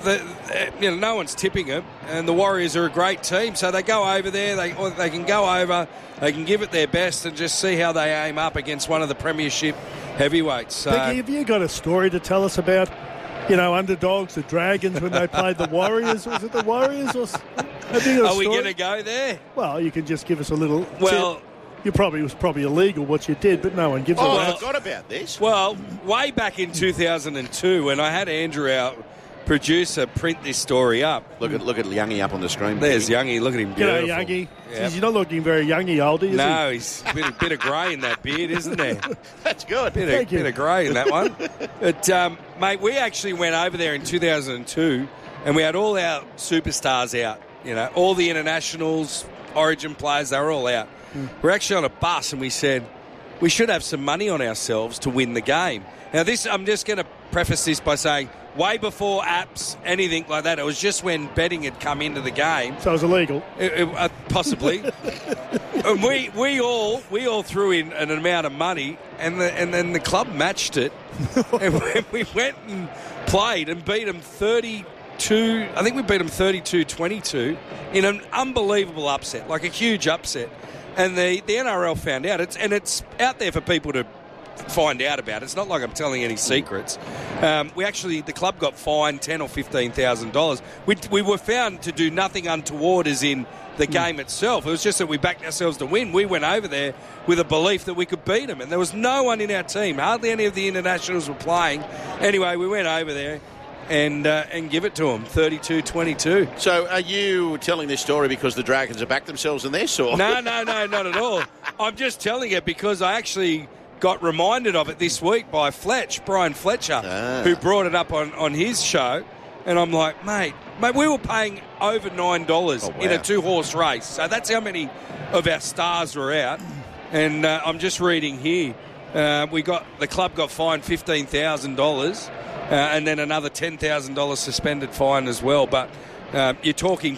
one's tipping them, and the Warriors are a great team. So they go over there. They can go over. They can give it their best and just see how they aim up against one of the premiership heavyweights. So, Piggy, have you got a story to tell us about? Underdogs, the Dragons when they played the Warriors. Was it the Warriors? Are we going to go there? Well, you can just give us a little. Well. It was probably illegal what you did, but no one gives a I forgot about this. Well, way back in 2002, when I had Andrew, our producer, print this story up. Look at Youngie up on the screen. There's Youngie. Look at him, beautiful. G'day, Youngie. Yep. He's not looking very Youngie oldie, is he? No, he's a bit of grey in that beard, isn't there? That's good. Bit of grey in that one. But, mate, we actually went over there in 2002, and we had all our superstars out. All the internationals, Origin players, they were all out. We're actually on a bus, and we said we should have some money on ourselves to win the game. Now, I'm just going to preface this by saying, way before apps, anything like that, it was just when betting had come into the game. So it was illegal? Possibly. And we all threw in an amount of money, and then the club matched it. And we went and played and beat them 32. I think we beat them 32-22 in an unbelievable upset, like a huge upset. And the NRL found out. It's out there for people to find out about. It's not like I'm telling any secrets. The club got fined $10,000 or $15,000. We were found to do nothing untoward as in the game itself. It was just that we backed ourselves to win. We went over there with a belief that we could beat them, and there was no one in our team. Hardly any of the internationals were playing. Anyway, we went over there and give it to them, 32-22. So are you telling this story because the Dragons have backed themselves in this? Or? No, not at all. I'm just telling it because I actually got reminded of it this week by Brian Fletcher, who brought it up on his show. And I'm like, mate, we were paying over $9 in a 2-horse race. So that's how many of our stars were out. And I'm just reading here. The club got fined $15,000 and then another $10,000 suspended fine as well. But you're talking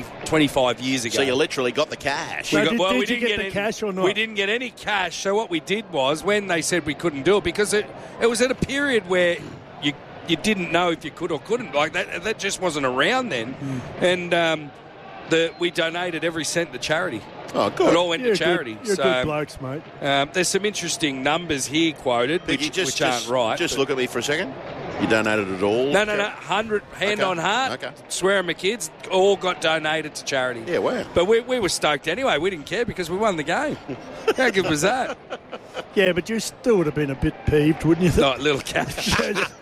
25 years ago. So you literally got the cash. Did you get the cash or not? We didn't get any cash. So what we did was, when they said we couldn't do it, because it was at a period where you didn't know if you could or couldn't. Like that just wasn't around then. And we donated every cent to charity. Oh, good. It all went to charity. You're good blokes, mate. There's some interesting numbers here quoted, which aren't right. Just look at me for a second. You donated it all? No. 100, hand on heart. Okay. Swear on my kids, all got donated to charity. Yeah, wow. But we were stoked anyway. We didn't care because we won the game. How good was that? Yeah, but you still would have been a bit peeved, wouldn't you? Not little cash.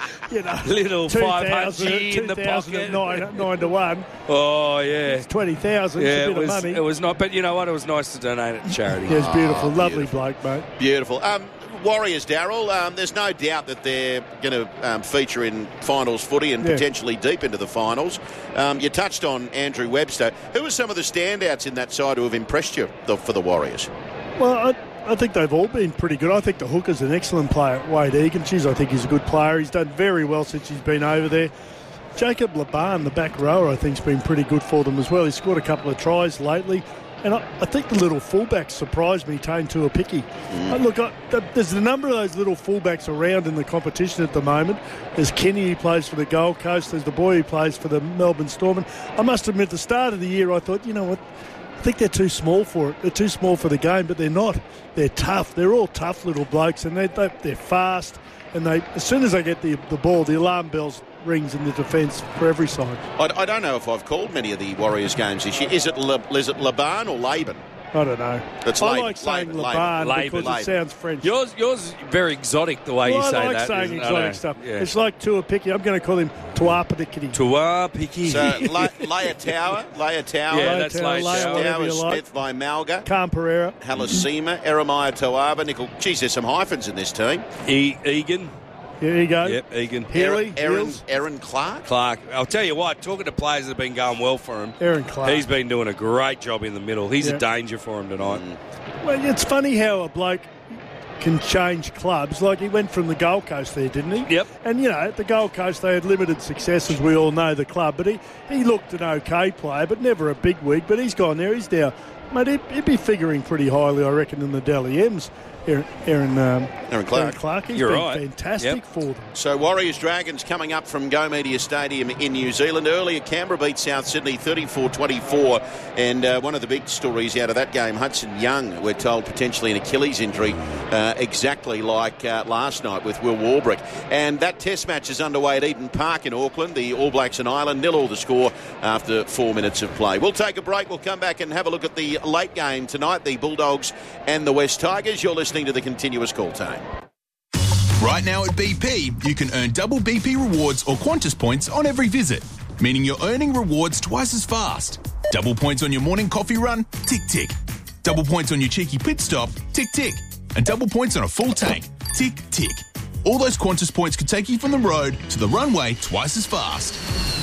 Little 500 in the pocket. 9 to 1. Oh, yeah. It's 20,000. Yeah, it's a bit of money. It was not. But you know what? It was nice to donate it to charity. Yeah, it's beautiful. Lovely bloke, mate. Beautiful. Warriors, Daryl, there's no doubt that they're going to feature in finals footy and potentially deep into the finals. You touched on Andrew Webster. Who are some of the standouts in that side who have impressed you for the Warriors? Well, I think they've all been pretty good. I think the hooker's an excellent player, Wade Egan. I think he's a good player. He's done very well since he's been over there. Jacob Laban, the back rower, I think has been pretty good for them as well. He's scored a couple of tries lately. And I think the little fullbacks surprised me, Tane Tuapiki. Look, there's a number of those little fullbacks around in the competition at the moment. There's Kenny, who plays for the Gold Coast. There's the boy who plays for the Melbourne Storm. And I must admit, at the start of the year, I thought, you know what, I think they're too small for it. They're too small for the game, but they're not. They're tough. They're all tough little blokes, and they're fast. And as soon as they get the ball, the alarm bells rings in the defence for every side. I don't know if I've called many of the Warriors games this year. Is it Laban or Laban? I don't know. I like saying Laban because it sounds French. Yours very exotic the way you say that. I like saying exotic stuff. Yeah. It's like Tuapiki. I'm going to call him Tuapiki. Tuapiki. So Leia Tower. Yeah, that's Leia Tower. Smith by Malga. Cam Pereira. Halasima. Eremiah Toaba. Nickel. Geez, there's some hyphens in this team. Egan. Here you go. Yep, Egan. Healy. Aaron Clark. I'll tell you what, talking to players that have been going well for him, Aaron Clark. He's been doing a great job in the middle. He's a danger for him tonight. Well, it's funny how a bloke can change clubs. Like, he went from the Gold Coast there, didn't he? Yep. And, you know, at the Gold Coast they had limited success, as we all know, the club. But he looked an okay player, but never a big wig. But he's gone there. He's now, mate, he'd be figuring pretty highly, I reckon, in the Dally M's. Aaron Clark. He's been fantastic for them. So Warriors Dragons coming up from Go Media Stadium in New Zealand. Earlier, Canberra beat South Sydney 34-24. And one of the big stories out of that game, Hudson Young, we're told potentially an Achilles injury, exactly like last night with Will Warbrick. And that test match is underway at Eden Park in Auckland. The All Blacks and Ireland 0-0 the score after 4 minutes of play. We'll take a break. We'll come back and have a look at the late game tonight, the Bulldogs and the West Tigers. You're listening to the Continuous Call Time. Right now at BP, you can earn double BP rewards or Qantas points on every visit, meaning you're earning rewards twice as fast. Double points on your morning coffee run, tick, tick. Double points on your cheeky pit stop, tick, tick. And double points on a full tank, tick, tick. All those Qantas points could take you from the road to the runway twice as fast.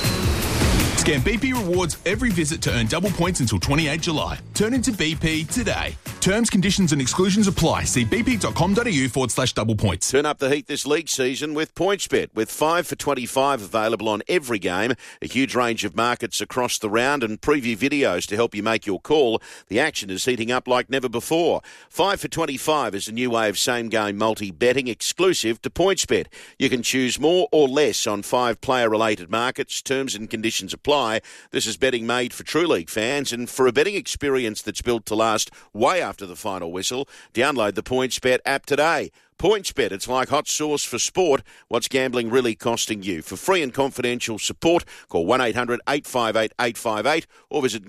Scan BP rewards every visit to earn double points until 28 July. Turn into BP today. Terms, conditions and exclusions apply. See bp.com.au/double points. Turn up the heat this league season with PointsBet. With 5 for 25 available on every game, a huge range of markets across the round and preview videos to help you make your call. The action is heating up like never before. 5 for 25 is a new way of same-game multi-betting exclusive to PointsBet. You can choose more or less on 5 player-related markets. Terms and conditions apply. This is betting made for True League fans and for a betting experience that's built to last way after the final whistle. Download the PointsBet app today. PointsBet, it's like hot sauce for sport. What's gambling really costing you? For free and confidential support, call 1-800-858-858 or visit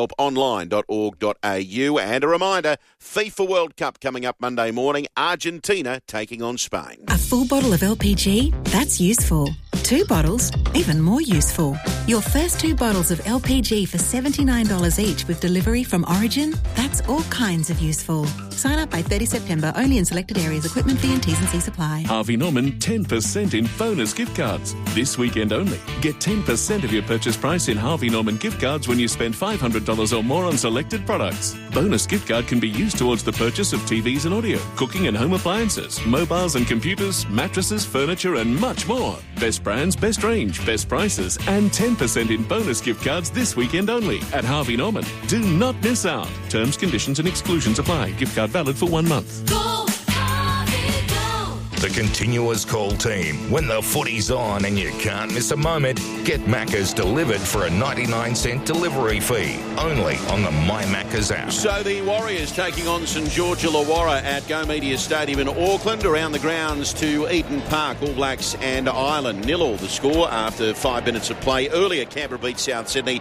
gamblinghelponline.org.au. And a reminder, FIFA World Cup coming up Monday morning, Argentina taking on Spain. A full bottle of LPG? That's useful. 2 bottles? Even more useful. Your first 2 bottles of LPG for $79 each with delivery from Origin? That's all kinds of useful. Sign up by 30 September. Only in selected areas. Equipment fee and T's and C's apply. Harvey Norman 10% in bonus gift cards. This weekend only. Get 10% of your purchase price in Harvey Norman gift cards when you spend $500 or more on selected products. Bonus gift card can be used towards the purchase of TVs and audio, cooking and home appliances, mobiles and computers, mattresses, furniture and much more. Best brands, best range, best prices and 10% in bonus gift cards this weekend only at Harvey Norman. Do not miss out. Terms, conditions and exclusions apply. Gift card valid for 1 month. The continuous call team. When the footy's on and you can't miss a moment, get Macca's delivered for a 99-cent delivery fee. Only on the My Macca's app. So the Warriors taking on St George Illawarra at Go Media Stadium in Auckland. Around the grounds to Eden Park, All Blacks and Ireland. 0-0 the score after 5 minutes of play. Earlier, Canberra beat South Sydney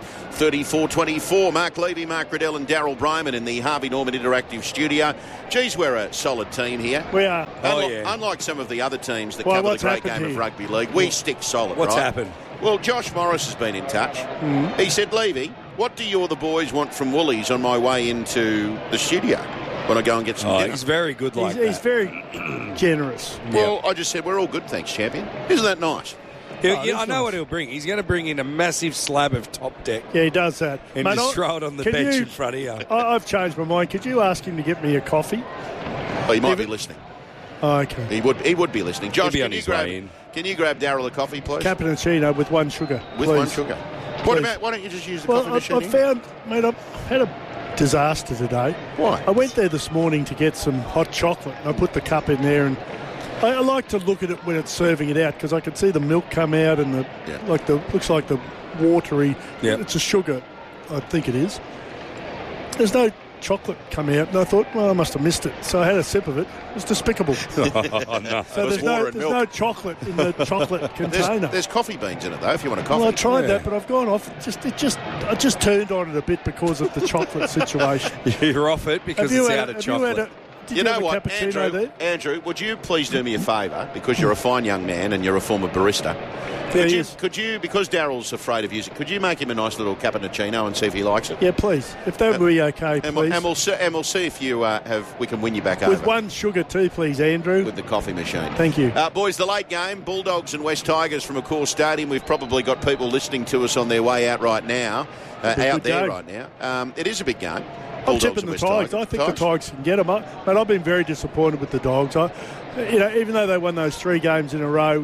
34-24. Mark Levy, Mark Riddell and Daryl Bryman in the Harvey Norman Interactive Studio. Geez, we're a solid team here. We are. Unlike some of the other teams that cover the great game of rugby league, we stick solid. What's right? happened? Well, Josh Morris has been in touch. He said, Levy, what do you or the boys want from Woolies on my way into the studio when I go and get some dinner? He's very good like that. He's very generous. Well, I just said, we're all good, thanks, champion. Isn't that nice? I know what he'll bring. He's going to bring in a massive slab of top deck. Yeah, he does that. And Mate, just throw it on the bench in front of you. I've changed my mind. Could you ask him to get me a coffee? Oh, he might be listening. Oh, okay. He would be listening. Josh, He'll be on his way in. Can you grab Daryl a coffee, please? Cappuccino with 1 sugar. With please. 1 sugar. What about, why don't you just use the coffee machine? I've had a disaster today. Why? I went there this morning to get some hot chocolate. I put the cup in there, and I like to look at it when it's serving it out because I can see the milk come out and looks like the watery. Yeah. It's a sugar, I think it is. There's no chocolate come out, and I thought, well, I must have missed it. So I had a sip of it. It was despicable. Oh, no. So there's no chocolate in the chocolate container. There's coffee beans in it, though, if you want a coffee. Well, I tried that, but I've gone off. I just turned on it a bit because of the chocolate situation. You're off it because it's out of chocolate. You know what, Andrew, would you please do me a favour, because you're a fine young man and you're a former barista. Could you, because Daryl's afraid of using, could you make him a nice little cappuccino and see if he likes it? Yeah, please. If that would be okay, please. And we'll see if we can win you back over. With 1 sugar too, please, Andrew. With the coffee machine. Thank you. Boys, the late game, Bulldogs and West Tigers from Accor Stadium. We've probably got people listening to us on their way out right now. Right now. It is a big game. I'm tipping the Tigers. I think the Tigers can get them up. But I've been very disappointed with the Dogs. Even though they won those 3 games in a row,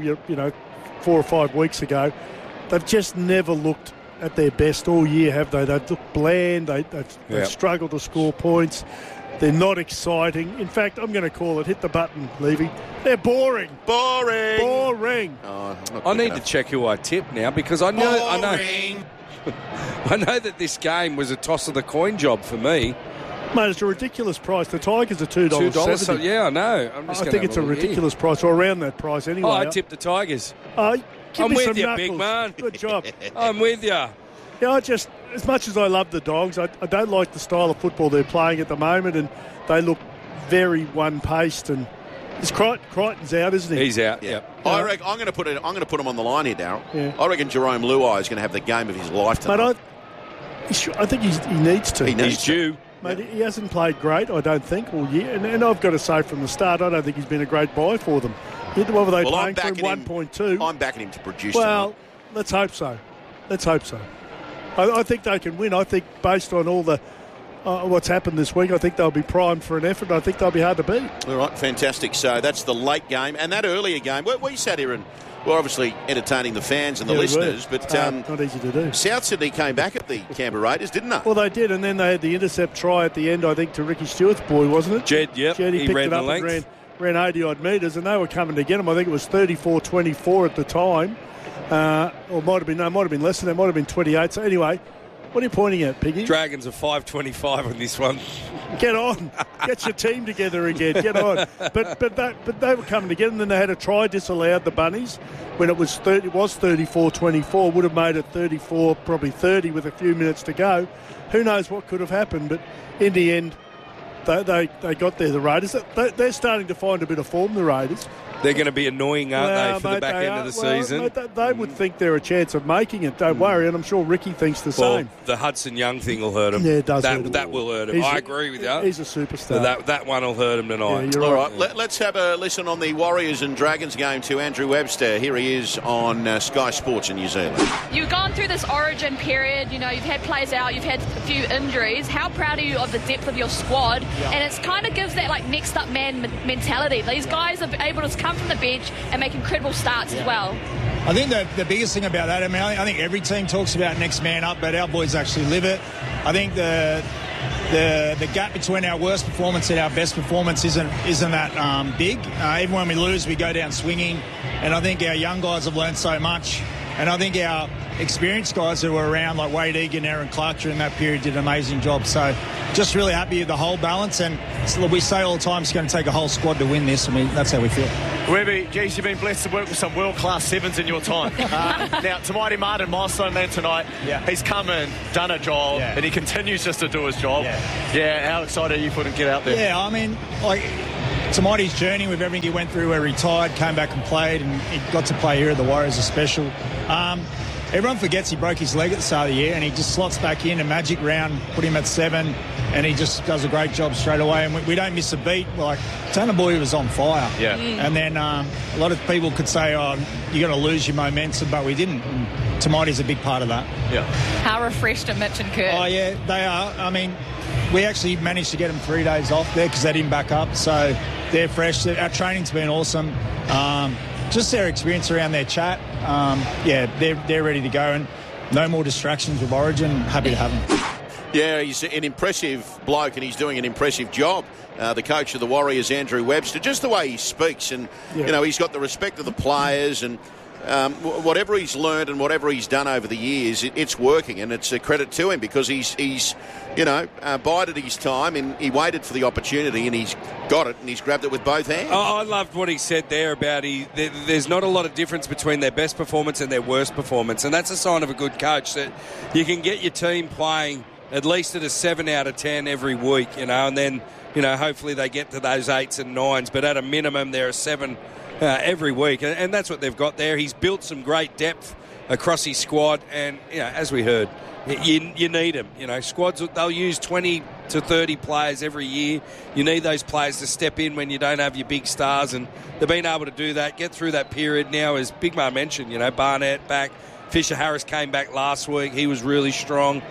4 or 5 weeks ago, they've just never looked at their best all year, have they? They've looked bland. They've struggled to score points. They're not exciting. In fact, I'm going to call it, hit the button, Levy. They're boring. Boring. I need to check who I tip now because I know I know that this game was a toss of the coin job for me. Mate, it's a ridiculous price. The Tigers are $2.70. So, yeah, I know. I think it's a ridiculous price, or around that price anyway. I tipped the Tigers. I'm with you, big man. Good job. I'm with you. Yeah, as much as I love the Dogs, I don't like the style of football they're playing at the moment, and they look very one-paced. And Crichton's out, isn't he? He's out. Yeah. I reckon I'm going to put him on the line here, Darryl. Yeah. I reckon Jerome Luai is going to have the game of his life tonight. But I think he needs to. He's due. Mate, he hasn't played great, I don't think, all year. And I've got to say from the start, I don't think he's been a great buy for them. What were they paying for him? 1.2? I'm backing him to produce. Well, let's hope so. I think they can win. I think based on all the what's happened this week, I think they'll be primed for an effort. I think they'll be hard to beat. All right, fantastic. So that's the late game. And that earlier game, we sat here and we're obviously entertaining the fans and the listeners, but not easy to do. South Sydney came back at the Canberra Raiders, didn't they? Well, they did, and then they had the intercept try at the end, I think, to Ricky Stewart's boy, wasn't it? Jed, yep. Jed, he picked it up and ran 80-odd metres, and they were coming to get him. I think it was 34-24 at the time. Or might have been less than that. Might have been 28. So anyway, what are you pointing at, Piggy? Dragons are 5.25 on this one. Get on. Get your team together again. Get on. But they were coming together, and then they had a try disallowed, the Bunnies, when it was 34-24. Would have made it 34, probably 30 with a few minutes to go. Who knows what could have happened, but in the end, they got there, the Raiders. They're starting to find a bit of form, the Raiders. They're going to be annoying, aren't they, for the back end of the season? Mate, they would think they're a chance of making it, don't worry, and I'm sure Ricky thinks the same. The Hudson Young thing will hurt him. Yeah, it does. That will hurt him. I agree with you. He's a superstar. That one will hurt him tonight. Yeah, you're All right. Let's have a listen on the Warriors and Dragons game to Andrew Webster. Here he is on Sky Sports in New Zealand. You've gone through this origin period, you've had players out, you've had a few injuries. How proud are you of the depth of your squad? Yeah. And it kind of gives that next up man mentality. These guys are able to come from the bench and make incredible starts as well. I think the biggest thing about that, I think every team talks about next man up, but our boys actually live it. I think the gap between our worst performance and our best performance isn't that big. Even when we lose, we go down swinging, and I think our young guys have learned so much. And I think our experienced guys who were around, like Wade Egan, Aaron Clark during that period, did an amazing job. So just really happy with the whole balance. And we say all the time it's going to take a whole squad to win this, and that's how we feel. Webby, geez, you've been blessed to work with some world-class sevens in your time. Now, Tamati Martin, milestone man tonight, he's come in, done a job, and he continues just to do his job. Yeah, how excited are you for him to get out there? Yeah, Tamati's journey with everything he went through, where he retired, came back and played, and he got to play here at the Warriors is special. Everyone forgets he broke his leg at the start of the year, and he just slots back in, a magic round, put him at 7, and he just does a great job straight away. And we don't miss a beat. Tanner Boy was on fire. Yeah. And then a lot of people could say, you're going to lose your momentum, but we didn't. And Tamati's a big part of that. Yeah. How refreshed are Mitch and Kurt? Oh, yeah, they are. We actually managed to get them 3 days off there because they didn't back up. So they're fresh. Our training's been awesome. Just their experience around their chat. They're ready to go. And no more distractions with Origin. Happy to have them. Yeah, he's an impressive bloke and he's doing an impressive job. The coach of the Warriors, Andrew Webster, just the way he speaks. And, he's got the respect of the players and whatever he's learned and whatever he's done over the years, it's working, and it's a credit to him because he's bided his time and he waited for the opportunity and he's got it and he's grabbed it with both hands. Oh, I loved what he said there about there's not a lot of difference between their best performance and their worst performance, and that's a sign of a good coach, that you can get your team playing at least at a 7 out of 10 every week, and then hopefully they get to those 8s and 9s, but at a minimum they're a 7 every week, and that's what they've got there. He's built some great depth across his squad, and as we heard, you need them. Squads, they'll use 20 to 30 players every year. You need those players to step in when you don't have your big stars, and they've been able to do that, get through that period now. As Big Ma mentioned, Barnett back, Fisher Harris came back last week. He was really strong.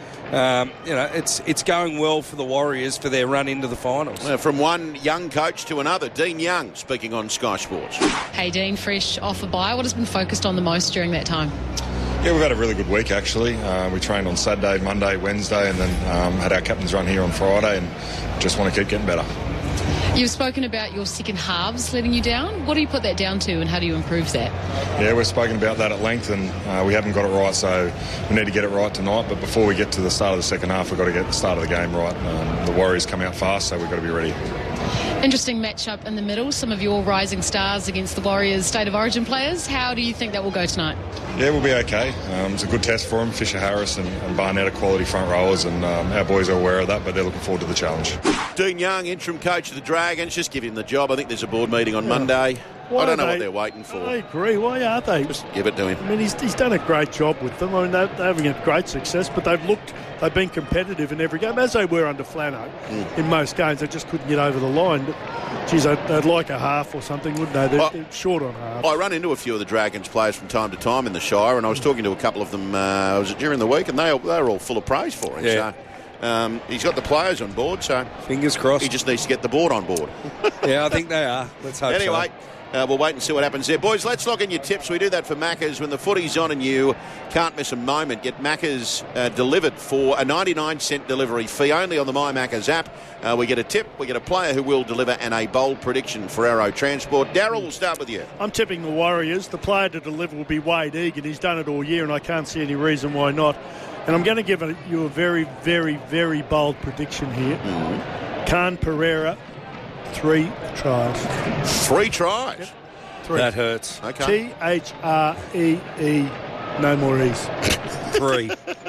It's going well for the Warriors for their run into the finals. From one young coach to another, Dean Young speaking on Sky Sports. Hey Dean, fresh off a bye, what has been focused on the most during that time? Yeah, we've had a really good week actually. We trained on Saturday, Monday, Wednesday, and then had our captain's run here on Friday, and just want to keep getting better. You've spoken about your second halves letting you down. What do you put that down to, and how do you improve that? Yeah, we've spoken about that at length, and we haven't got it right, so we need to get it right tonight. But before we get to the start of the second half, we've got to get the start of the game right. The Warriors come out fast, so we've got to be ready. Interesting matchup in the middle. Some of your rising stars against the Warriors State of Origin players. How do you think that will go tonight? Yeah, we'll be okay. It's a good test for them. Fisher Harris and Barnett are quality front rowers, and our boys are aware of that, but they're looking forward to the challenge. Dean Young, interim coach of the Dragons, just give him the job. I think there's a board meeting on Monday. I don't know what they're waiting for. I agree. Why are they? Just give it to him. He's done a great job with them. They're having a great success, but they've been competitive in every game, as they were under Flano. In most games, they just couldn't get over the line. But, geez, they'd like a half or something, wouldn't they? They're short on half. I run into a few of the Dragons players from time to time in the Shire, and I was talking to a couple of them was it during the week, and they were all full of praise for him. Yeah. So, he's got the players on board, so fingers crossed. He just needs to get the board on board. Yeah, I think they are. Let's hope so. Anyway, we'll wait and see what happens there. Boys, let's lock in your tips. We do that for Macca's. When the footy's on and you can't miss a moment, get Macca's delivered for a 99-cent delivery fee only on the My Macca's app. We get a tip, we get a player who will deliver, and a bold prediction for Arrow Transport. Darryl, we'll start with you. I'm tipping the Warriors. The player to deliver will be Wade Egan. He's done it all year, and I can't see any reason why not. And I'm going to give you a very, very, very bold prediction here. Khan Pereira, 3 tries. 3 tries? Yep. 3. That hurts. Okay. T-H-R-E-E, no more E's. 3.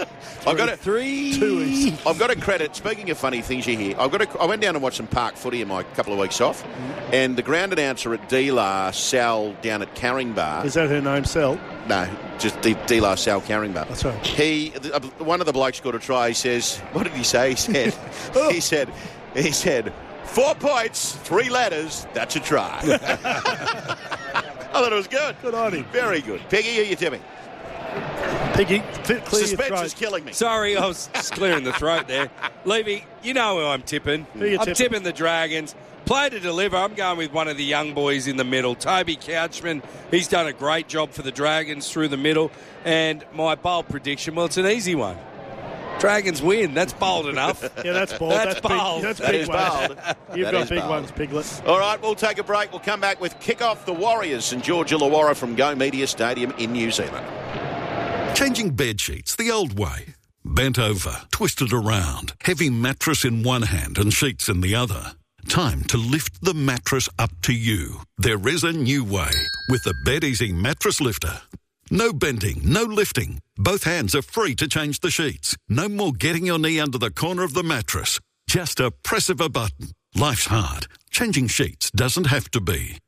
I've got three. I've got to credit. Speaking of funny things you hear, I went down and watched some park footy in my couple of weeks off, and the ground announcer at D-La Sal down at Caringbah. Is that her name, Sal? No, just D-La Sal Caringbah. That's right. One of the blokes got a try. He says, "What did he say?" He said, he said, 4 points, 3 letters. That's a try. I thought it was good. Good on him. Very good. Piggy, who are you tipping? Piggy, clear Suspense is killing me. Sorry, I was just clearing the throat there. Levy, you know who I'm tipping. I'm tipping the Dragons. Play to deliver. I'm going with one of the young boys in the middle. Toby Couchman, he's done a great job for the Dragons through the middle. And my bold prediction, well, it's an easy one. Dragons win. That's bold enough. Yeah, that's bold. That's bold. That's That big is ones. bold. You've That got is big bold. ones, Piglet. All right, we'll take a break. We'll come back with Kick Off the Warriors, St George Illawarra from Go Media Stadium in New Zealand. Changing bed sheets the old way. Bent over, twisted around, heavy mattress in one hand and sheets in the other. Time to lift the mattress up to you. There is a new way with the Bed Easy Mattress Lifter. No bending, no lifting. Both hands are free to change the sheets. No more getting your knee under the corner of the mattress. Just a press of a button. Life's hard. Changing sheets doesn't have to be.